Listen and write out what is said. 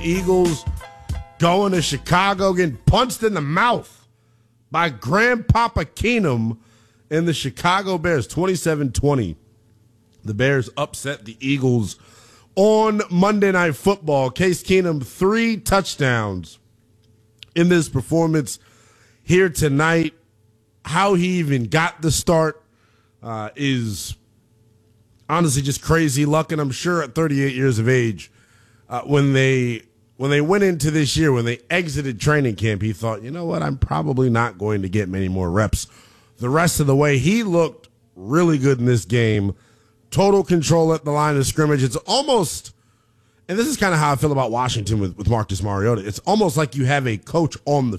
Eagles going to Chicago, getting punched in the mouth by Grandpapa Keenum and the Chicago Bears, 27-20. The Bears upset the Eagles on Monday Night Football. Case Keenum, 3 touchdowns in this performance here tonight. How he even got the start is honestly just crazy luck. And I'm sure at 38 years of age, when they went into this year, when they exited training camp, he thought, you know what, I'm probably not going to get many more reps the rest of the way. He looked really good in this game. Total control at the line of scrimmage. It's almost, and this is kind of how I feel about Washington with Marcus Mariota, it's almost like you have a coach on the